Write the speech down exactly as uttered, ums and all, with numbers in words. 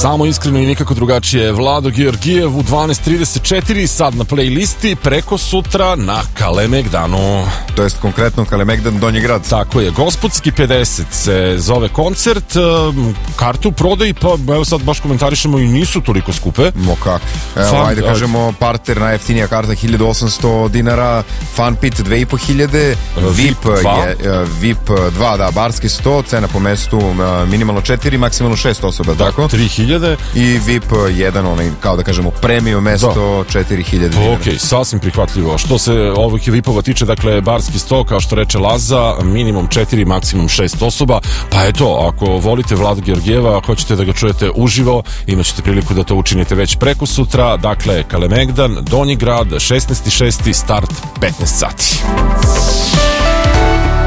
Samo iskreno i nikako drugačije. Vlado Georgijev u dvanaest trideset četiri, sad na playlisti, preko sutra na Kalemegdanu. To jest konkretno Kalemegdan, Donji grad. Tako je, Gospodski pedeset se zove koncert, karte u prodaji, pa evo sad baš komentarišemo i nisu toliko skupe. Mo kak. Evo, Fan, ajde kažemo, parter, najjeftinija karta hiljadu osamsto dinara, Fun Pit dve i po hiljade, V I P je, V I P dva, da, barski sto, cena po mestu minimalno četiri, maksimalno šest osoba, da, tako? tri hiljade. I V I P jedan, onaj, kao da kažemo, premium mesto, četiri hiljade dinara. Ok, sasvim prihvatljivo. Što se ovih V I P-ova tiče, dakle, barski sto, kao što reče Laza, minimum četiri, maksimum šest osoba, pa eto, ako volite Vlada Georgijeva, ako hoćete da ga čujete uživo, imat ćete priliku da to učinite već preko sutra, dakle, Kalemegdan, Donji grad, šesnaesti šesti, start petnaest sati.